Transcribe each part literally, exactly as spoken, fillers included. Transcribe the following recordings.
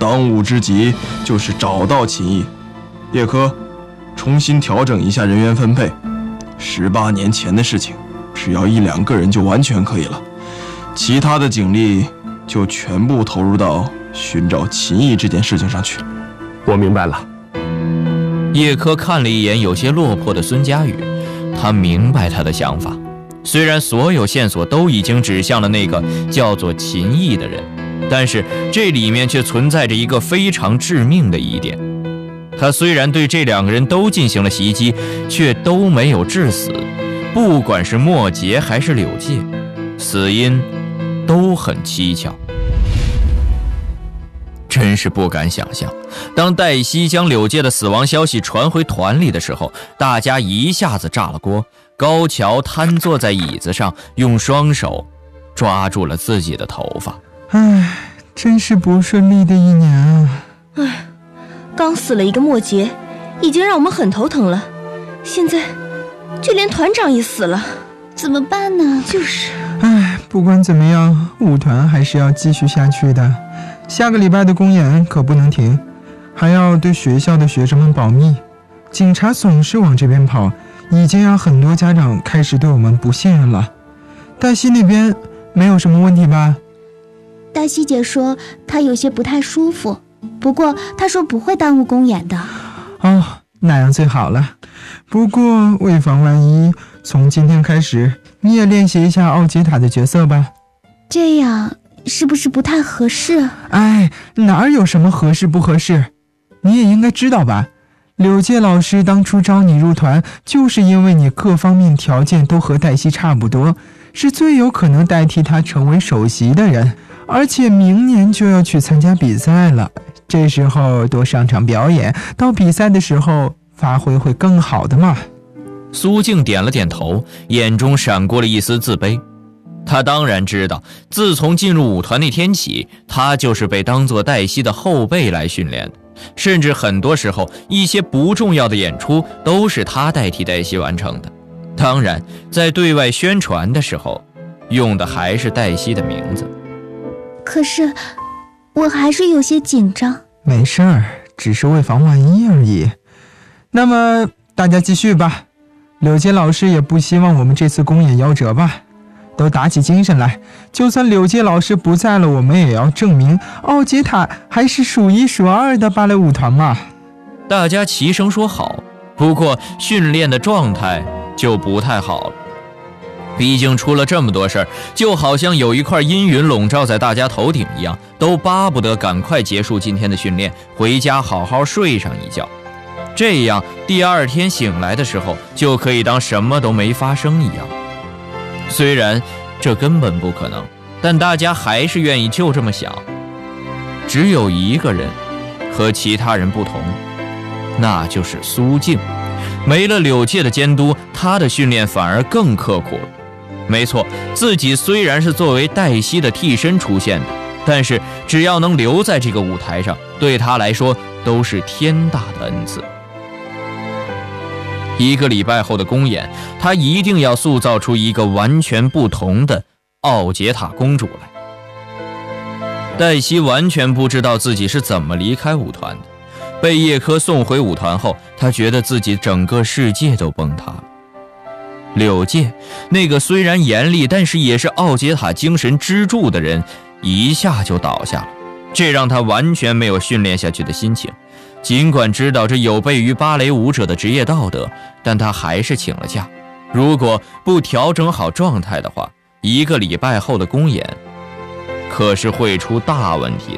当务之急就是找到秦毅。叶科，重新调整一下人员分配。十八年前的事情，只要一两个人就完全可以了，其他的警力就全部投入到寻找秦毅这件事情上去。 我明白了。 叶科看了一眼有些落魄的孙佳宇，他明白他的想法。虽然所有线索都已经指向了那个叫做秦毅的人，但是这里面却存在着一个非常致命的疑点。他虽然对这两个人都进行了袭击，却都没有致死。不管是莫杰还是柳介，死因都很蹊跷。真是不敢想象，当黛西将柳介的死亡消息传回团里的时候，大家一下子炸了锅。高桥瘫坐在椅子上，用双手抓住了自己的头发。 唉，真是不顺利的一年啊！ 唉，刚死了一个莫杰，已经让我们很头疼了，现在就连团长也死了， 怎么办呢？ 就是， 唉，不管怎么样，舞团还是要继续下去的。下个礼拜的公演可不能停，还要对学校的学生们保密。警察总是往这边跑，已经让很多家长开始对我们不信任了。黛西那边没有什么问题吧？ 黛西姐说她有些不太舒服，不过她说不会耽误公演的。 哦，那样最好了。不过为防万一，从今天开始你也练习一下奥杰塔的角色吧。 这样是不是不太合适？ 哎，哪有什么合适不合适？你也应该知道吧，柳介老师当初招你入团，就是因为你各方面条件都和黛西差不多，是最有可能代替他成为首席的人。而且明年就要去参加比赛了，这时候多上场表演，到比赛的时候发挥会更好的嘛。 苏静点了点头，眼中闪过了一丝自卑。他当然知道，自从进入舞团那天起，他就是被当作黛西的后辈来训练的，甚至很多时候一些不重要的演出都是他代替黛西完成的。当然在对外宣传的时候用的还是黛西的名字。 可是我还是有些紧张。 没事儿，只是为防万一而已。那么大家继续吧，柳介老师也不希望我们这次公演夭折吧，都打起精神来，就算柳介老师不在了，我们也要证明奥杰塔还是数一数二的芭蕾舞团嘛。 大家齐声说好，不过训练的状态就不太好了。毕竟出了这么多事儿，就好像有一块阴云笼罩在大家头顶一样，都巴不得赶快结束今天的训练，回家好好睡上一觉，这样第二天醒来的时候就可以当什么都没发生一样。虽然这根本不可能，但大家还是愿意就这么想。只有一个人和其他人不同，那就是苏静。没了柳介的监督，他的训练反而更刻苦了。没错，自己虽然是作为黛西的替身出现的，但是只要能留在这个舞台上，对他来说都是天大的恩赐。一个礼拜后的公演，他一定要塑造出一个完全不同的奥杰塔公主来。黛西完全不知道自己是怎么离开舞团的，被叶科送回舞团后，他觉得自己整个世界都崩塌了。柳介，那个虽然严厉但是也是奥杰塔精神支柱的人，一下就倒下了，这让他完全没有训练下去的心情。尽管知道这有悖于芭蕾舞者的职业道德，但他还是请了假。如果不调整好状态的话，一个礼拜后的公演可是会出大问题的。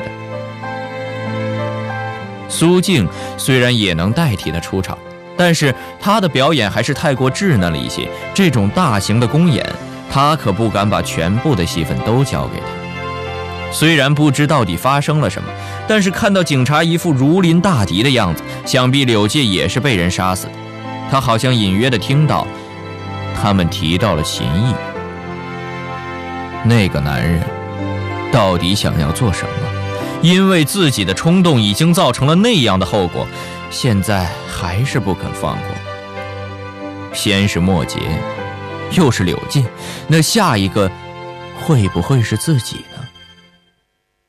苏静虽然也能代替他出场，但是他的表演还是太过稚嫩了一些，这种大型的公演他可不敢把全部的戏份都交给他。虽然不知到底发生了什么，但是看到警察一副如临大敌的样子，想必柳介也是被人杀死的。他好像隐约地听到他们提到了秦毅。那个男人到底想要做什么？因为自己的冲动已经造成了那样的后果，现在还是不肯放过。先是莫杰，又是柳介，那下一个会不会是自己呢？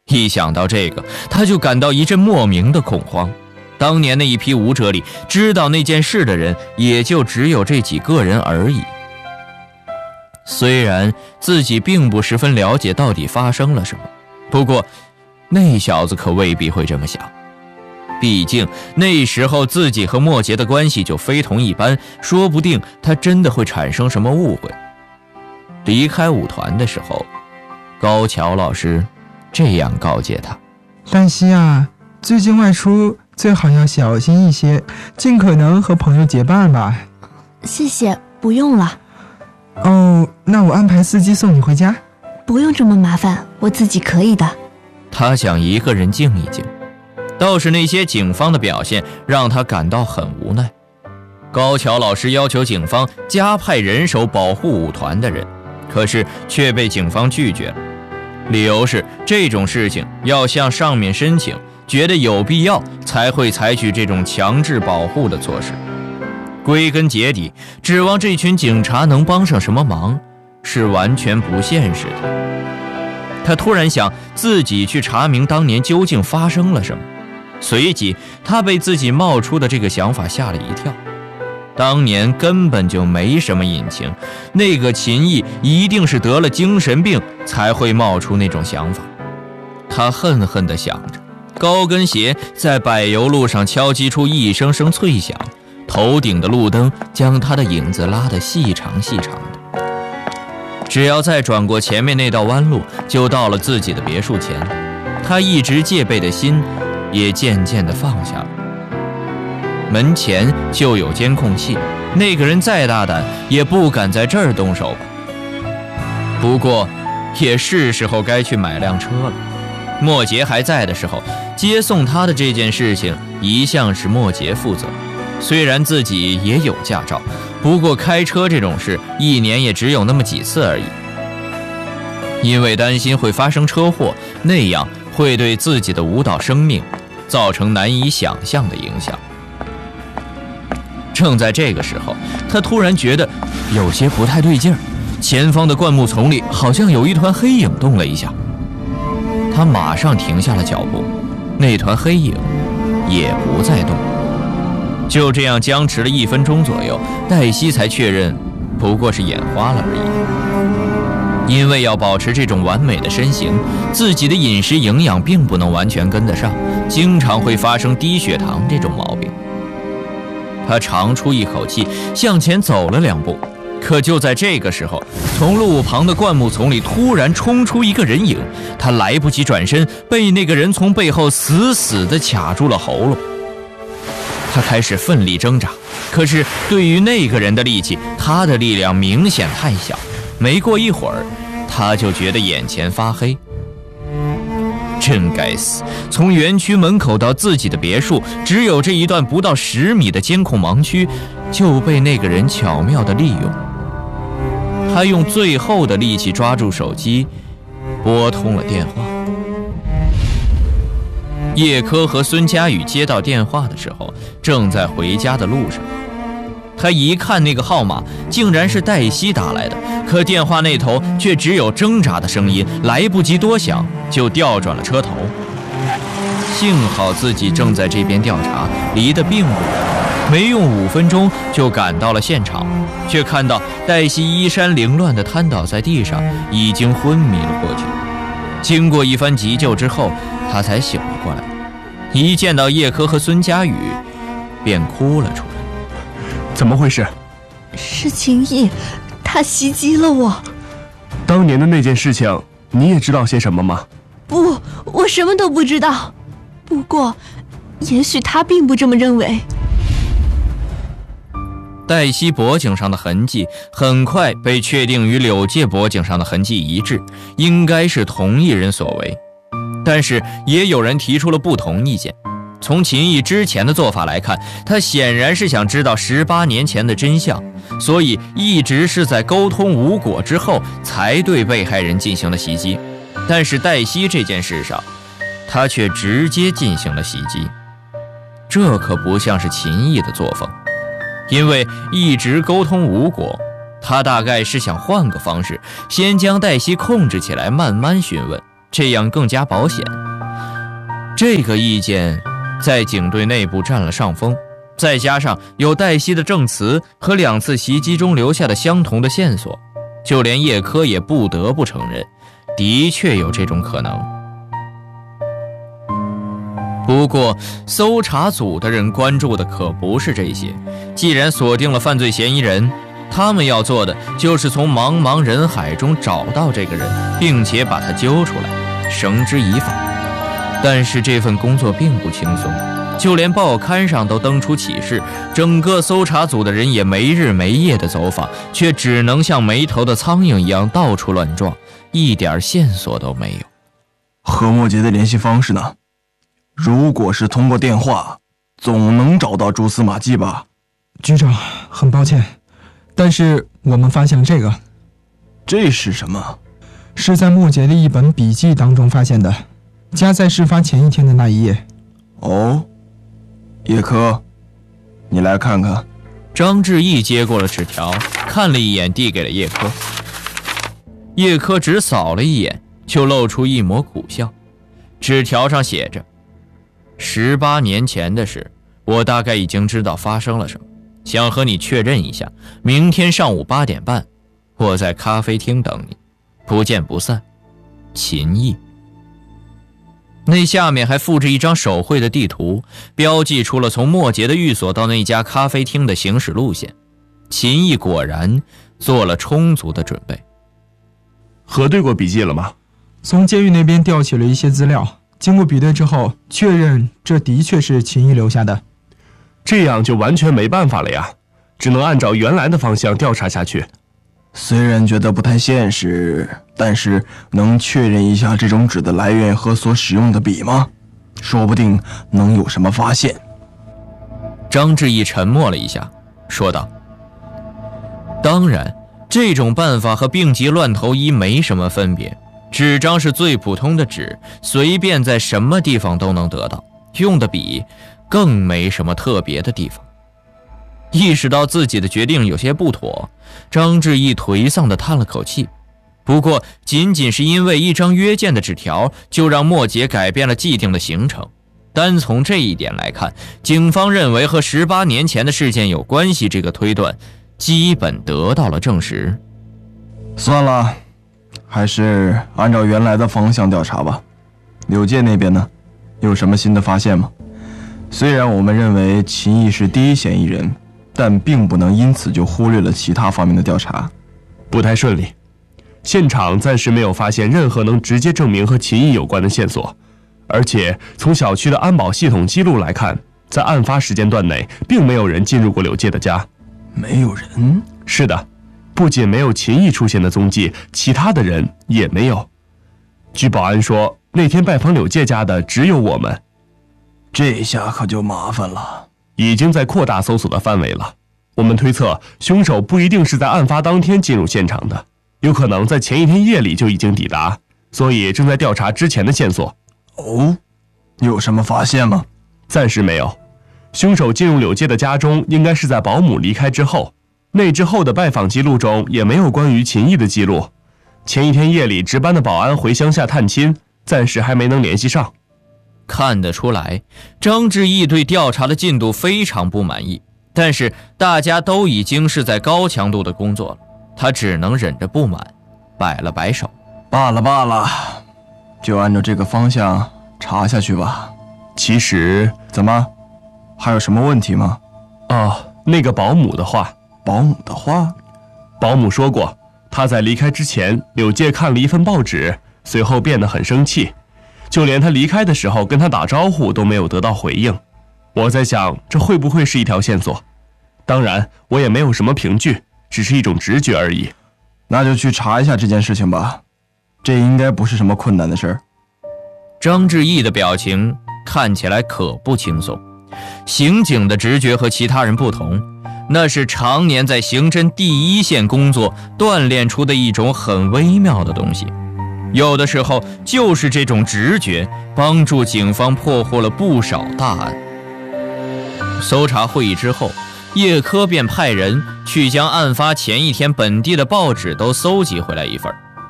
一想到这个，他就感到一阵莫名的恐慌。当年那一批武者里，知道那件事的人也就只有这几个人而已。虽然自己并不十分了解到底发生了什么，不过那小子可未必会这么想。毕竟那时候自己和莫杰的关系就非同一般，说不定他真的会产生什么误会。离开舞团的时候，高桥老师这样告诫他： 黛西啊，最近外出最好要小心一些，尽可能和朋友结伴吧。 谢谢，不用了。 哦，那我安排司机送你回家。 不用这么麻烦，我自己可以的。 他想一个人静一静，倒是那些警方的表现让他感到很无奈。高桥老师要求警方加派人手保护舞团的人，可是却被警方拒绝了，理由是这种事情要向上面申请，觉得有必要才会采取这种强制保护的措施。归根结底，指望这群警察能帮上什么忙，是完全不现实的。他突然想自己去查明当年究竟发生了什么，随即他被自己冒出的这个想法吓了一跳。当年根本就没什么隐情，那个秦毅一定是得了精神病才会冒出那种想法。他恨恨地想着，高跟鞋在柏油路上敲击出一声声脆响，头顶的路灯将他的影子拉得细长细长的。只要再转过前面那道弯路，就到了自己的别墅前。他一直戒备的心也渐渐地放下了。门前就有监控器，那个人再大胆也不敢在这儿动手吧。不过也是时候该去买辆车了。莫杰还在的时候，接送他的这件事情一向是莫杰负责。虽然自己也有驾照，不过开车这种事一年也只有那么几次而已。因为担心会发生车祸，那样会对自己的舞蹈生命造成难以想象的影响。正在这个时候，他突然觉得有些不太对劲儿，前方的灌木丛里好像有一团黑影动了一下。他马上停下了脚步，那团黑影也不再动。就这样僵持了一分钟左右，黛西才确认不过是眼花了而已。因为要保持这种完美的身形，自己的饮食营养并不能完全跟得上，经常会发生低血糖这种毛病。他长出一口气，向前走了两步，可就在这个时候，从路旁的灌木丛里突然冲出一个人影，他来不及转身，被那个人从背后死死地卡住了喉咙。他开始奋力挣扎，可是对于那个人的力气，他的力量明显太小。没过一会儿，他就觉得眼前发黑。真该死！从园区门口到自己的别墅，只有这一段不到十米的监控盲区，就被那个人巧妙地利用。他用最后的力气抓住手机，拨通了电话。叶柯和孙佳宇接到电话的时候，正在回家的路上。他一看那个号码，竟然是黛西打来的，可电话那头却只有挣扎的声音，来不及多想，就调转了车头。幸好自己正在这边调查，离得并不远，没用五分钟就赶到了现场，却看到黛西衣衫凌乱地瘫倒在地上，已经昏迷了过去。经过一番急救之后，他才醒了过来。一见到叶柯和孙佳宇，便哭了出来。 怎么回事？ 是秦毅，他袭击了我。 当年的那件事情，你也知道些什么吗？ 不，我什么都不知道。不过，也许他并不这么认为。 黛西脖颈上的痕迹很快被确定与柳介脖颈上的痕迹一致，应该是同一人所为。但是也有人提出了不同意见。从秦毅之前的做法来看，他显然是想知道十八年前的真相，所以一直是在沟通无果之后才对被害人进行了袭击。但是黛西这件事上，他却直接进行了袭击，这可不像是秦毅的作风。因为一直沟通无果，他大概是想换个方式，先将黛西控制起来，慢慢询问， 这样更加保险。这个意见在警队内部占了上风，再加上有黛西的证词和两次袭击中留下的相同的线索，就连叶柯也不得不承认，的确有这种可能。不过搜查组的人关注的可不是这些，既然锁定了犯罪嫌疑人，他们要做的就是从茫茫人海中找到这个人，并且把他揪出来，绳之以法。但是这份工作并不轻松，就连报刊上都登出启事，整个搜查组的人也没日没夜的走访，却只能像没头的苍蝇一样到处乱撞，一点线索都没有。 何墨杰的联系方式呢？如果是通过电话，总能找到蛛丝马迹吧？ 局长，很抱歉，但是我们发现了这个。 这是什么？ 是在墨杰的一本笔记当中发现的，夹在事发前一天的那一页。 哦，叶柯，你来看看。 张志毅接过了纸条，看了一眼，递给了叶柯。叶柯只扫了一眼，就露出一抹苦笑。纸条上写着：十八年前的事，我大概已经知道发生了什么，想和你确认一下。明天上午八点半，我在咖啡厅等你，不见不散。秦毅。那下面还附着一张手绘的地图，标记出了从墨杰的寓所到那家咖啡厅的行驶路线。秦毅果然做了充足的准备。 核对过笔记了吗？ 从监狱那边调取了一些资料，经过比对之后，确认这的确是秦毅留下的。 这样就完全没办法了呀，只能按照原来的方向调查下去。 虽然觉得不太现实，但是能确认一下这种纸的来源和所使用的笔吗？说不定能有什么发现。 张志毅沉默了一下，说道：当然，这种办法和病急乱投医没什么分别，纸张是最普通的纸，随便在什么地方都能得到，用的笔更没什么特别的地方。意识到自己的决定有些不妥，张志毅颓丧地叹了口气。不过仅仅是因为一张约见的纸条，就让莫杰改变了既定的行程。单从这一点来看，警方认为和十八年前的事件有关系，这个推断基本得到了证实。 算了，还是按照原来的方向调查吧。柳界那边呢，有什么新的发现吗？虽然我们认为秦毅是第一嫌疑人，但并不能因此就忽略了其他方面的调查。 不太顺利，现场暂时没有发现任何能直接证明和秦毅有关的线索，而且从小区的安保系统记录来看，在案发时间段内并没有人进入过柳界的家。 没有人？ 是的，不仅没有秦毅出现的踪迹，其他的人也没有。据保安说，那天拜访柳界家的只有我们。 这下可就麻烦了。 已经在扩大搜索的范围了。我们推测，凶手不一定是在案发当天进入现场的，有可能在前一天夜里就已经抵达，所以正在调查之前的线索。 哦，有什么发现吗？ 暂时没有。凶手进入柳界的家中，应该是在保姆离开之后。那之后的拜访记录中也没有关于秦毅的记录。前一天夜里值班的保安回乡下探亲，暂时还没能联系上。 看得出来，张志毅对调查的进度非常不满意，但是大家都已经是在高强度的工作了，他只能忍着不满，摆了摆手。 罢了罢了，就按照这个方向查下去吧。 其实， 怎么，还有什么问题吗？ 哦，那个保姆的话。 保姆的话？ 保姆说过，他在离开之前，柳界看了一份报纸，随后变得很生气。就连他离开的时候跟他打招呼都没有得到回应。我在想，这会不会是一条线索？当然，我也没有什么凭据，只是一种直觉而已。 那就去查一下这件事情吧，这应该不是什么困难的事儿。 张志毅的表情看起来可不轻松。刑警的直觉和其他人不同，那是常年在刑侦第一线工作锻炼出的一种很微妙的东西。有的时候就是这种直觉帮助警方破获了不少大案。搜查会议之后，叶柯便派人去将案发前一天本地的报纸都搜集回来一份。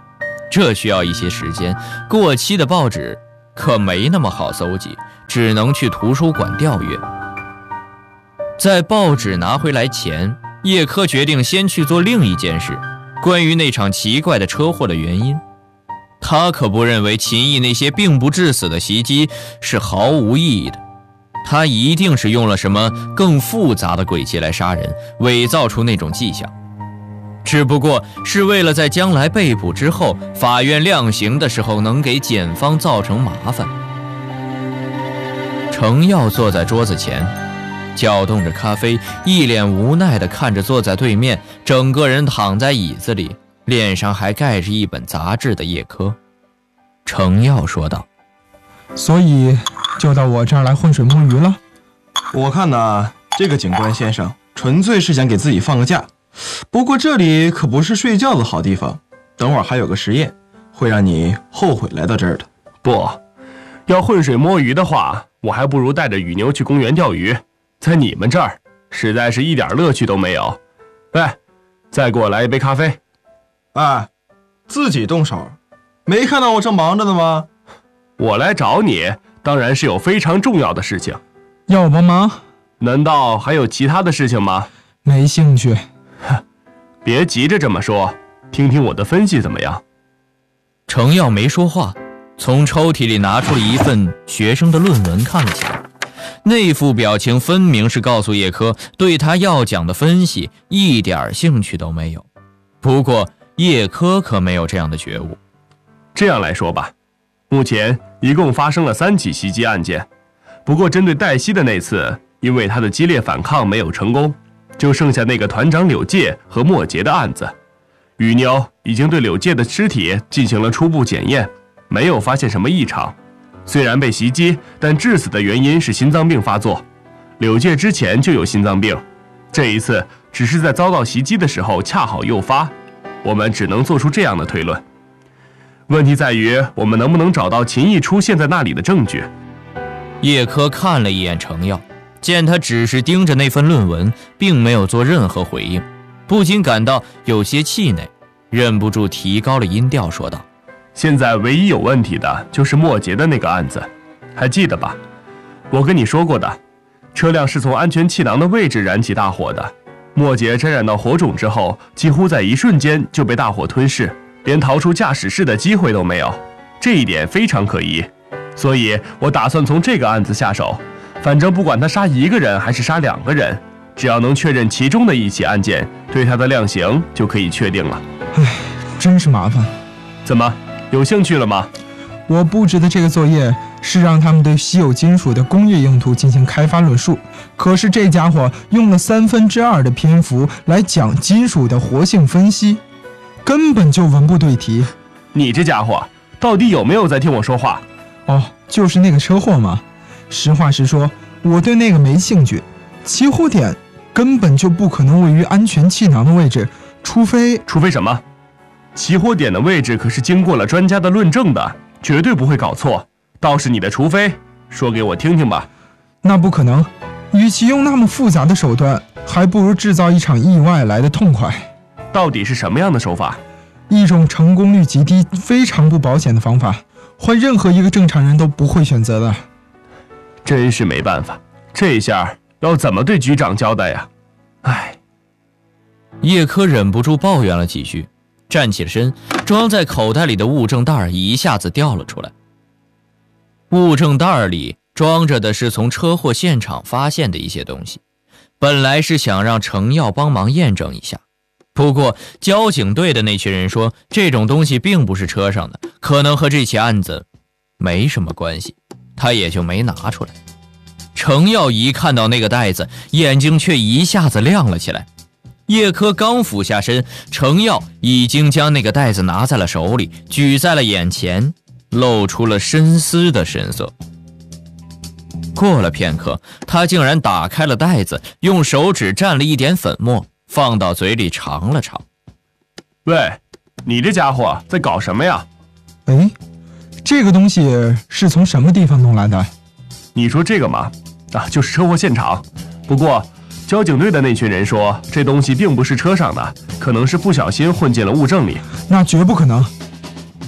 这需要一些时间，过期的报纸可没那么好搜集，只能去图书馆调阅。在报纸拿回来前，叶柯决定先去做另一件事，关于那场奇怪的车祸的原因。他可不认为秦毅那些并不致死的袭击是毫无意义的，他一定是用了什么更复杂的诡计来杀人，伪造出那种迹象，只不过是为了在将来被捕之后，法院量刑的时候能给检方造成麻烦。程耀坐在桌子前，搅动着咖啡，一脸无奈地看着坐在对面，整个人躺在椅子里，脸上还盖着一本杂志的叶柯。程耀说道： 所以就到我这儿来浑水摸鱼了？ 我看呢，这个警官先生纯粹是想给自己放个假。不过这里可不是睡觉的好地方，等会儿还有个实验，会让你后悔来到这儿的。 不，要浑水摸鱼的话，我还不如带着雨牛去公园钓鱼，在你们这儿实在是一点乐趣都没有。喂，再给我来一杯咖啡。 哎，自己动手，没看到我正忙着呢吗？ 我来找你，当然是有非常重要的事情。 要我帮忙？ 难道还有其他的事情吗？ 没兴趣。 别急着这么说，听听我的分析怎么样？ 程耀没说话，从抽屉里拿出了一份学生的论文看了起来，那副表情分明是告诉叶柯对他要讲的分析一点兴趣都没有。不过叶柯可没有这样的觉悟。 这样来说吧，目前一共发生了三起袭击案件，不过针对黛西的那次，因为他的激烈反抗没有成功，就剩下那个团长柳介和莫杰的案子。雨妞已经对柳介的尸体进行了初步检验，没有发现什么异常。虽然被袭击，但致死的原因是心脏病发作。柳介之前就有心脏病，这一次只是在遭到袭击的时候恰好诱发，我们只能做出这样的推论。问题在于我们能不能找到秦毅出现在那里的证据。 叶柯看了一眼程耀，见他只是盯着那份论文，并没有做任何回应，不禁感到有些气馁，忍不住提高了音调说道： 现在唯一有问题的就是莫杰的那个案子，还记得吧？我跟你说过的，车辆是从安全气囊的位置燃起大火的，莫杰沾染到火种之后，几乎在一瞬间就被大火吞噬，连逃出驾驶室的机会都没有，这一点非常可疑。所以我打算从这个案子下手，反正不管他杀一个人还是杀两个人，只要能确认其中的一起案件，对他的量刑就可以确定了。 唉，真是麻烦。 怎么，有兴趣了吗？ 我布置的这个作业是让他们对稀有金属的工业用途进行开发论述，可是这家伙用了三分之二的篇幅来讲金属的活性分析，根本就文不对题。 你这家伙到底有没有在听我说话？ 哦，就是那个车祸嘛。实话实说，我对那个没兴趣。起火点根本就不可能位于安全气囊的位置，除非…… 除非什么？起火点的位置可是经过了专家的论证的，绝对不会搞错。倒是你的除非，说给我听听吧。 那不可能，与其用那么复杂的手段，还不如制造一场意外来的痛快。 到底是什么样的手法？ 一种成功率极低、非常不保险的方法，换任何一个正常人都不会选择的。 真是没办法，这下要怎么对局长交代呀？唉。 叶柯忍不住抱怨了几句，站起了身，装在口袋里的物证袋一下子掉了出来。物证袋里装着的是从车祸现场发现的一些东西，本来是想让程耀帮忙验证一下，不过交警队的那群人说这种东西并不是车上的，可能和这起案子没什么关系，他也就没拿出来。程耀一看到那个袋子，眼睛却一下子亮了起来。叶柯刚俯下身，程耀已经将那个袋子拿在了手里，举在了眼前，露出了深思的神色。过了片刻，他竟然打开了袋子，用手指蘸了一点粉末，放到嘴里尝了尝。 喂，你这家伙在搞什么呀？ 哎，这个东西是从什么地方弄来的？ 你说这个吗？啊，就是车祸现场。不过交警队的那群人说，这东西并不是车上的，可能是不小心混进了物证里。 那绝不可能。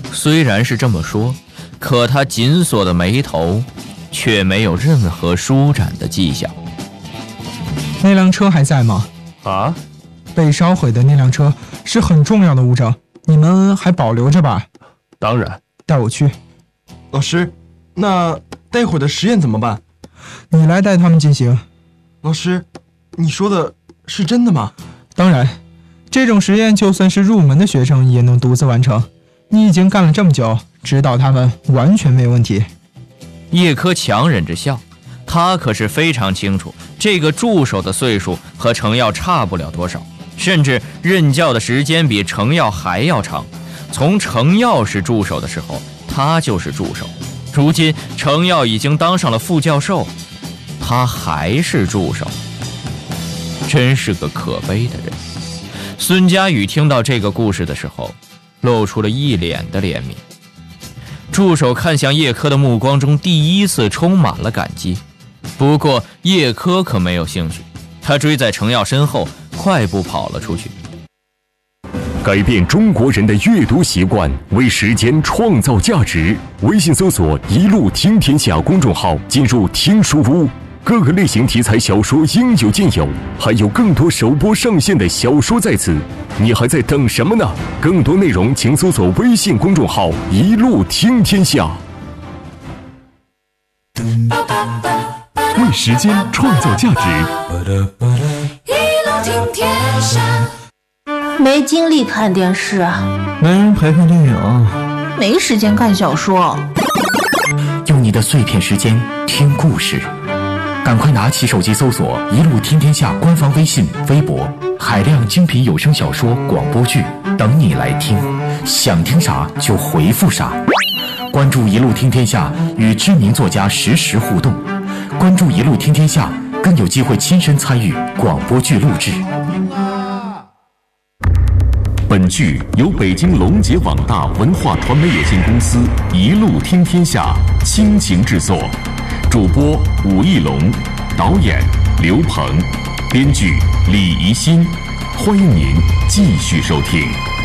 虽然是这么说，可他紧锁的眉头却没有任何舒展的迹象。 那辆车还在吗？ 啊， 被烧毁的那辆车是很重要的物证，你们还保留着吧？ 当然。 带我去。 老师，那待会儿的实验怎么办？ 你来带他们进行。 老师，你说的是真的吗？ 当然，这种实验就算是入门的学生也能独自完成。你已经干了这么久，指导他们完全没问题。 叶柯强忍着笑，他可是非常清楚，这个助手的岁数和程耀差不了多少，甚至任教的时间比程耀还要长。从程耀是助手的时候，他就是助手。如今程耀已经当上了副教授，他还是助手，真是个可悲的人。孙佳宇听到这个故事的时候，露出了一脸的怜悯。助手看向叶柯的目光中第一次充满了感激，不过叶柯可没有兴趣，他追在程耀身后，快步跑了出去。 改变中国人的阅读习惯，为时间创造价值。微信搜索“一路听天下”公众号，进入听书屋，各个类型题材小说应有尽有，还有更多首播上线的小说在此，你还在等什么呢？更多内容请搜索微信公众号“一路听天下”。为时间创造价值， 一路听天下。 没精力看电视， 没人陪看电影， 没时间看小说。 用你的碎片时间听故事，赶快拿起手机搜索“一路听天下”官方微信、微博，海量精品有声小说、广播剧等你来听，想听啥就回复啥。关注“一路听天下”，与知名作家实时互动。关注“一路听天下”，更有机会亲身参与广播剧录制。 本剧由北京龙杰网大文化传媒有限公司一路听天下倾情制作，主播武义龙，导演刘鹏，编剧李怡欣。欢迎您继续收听。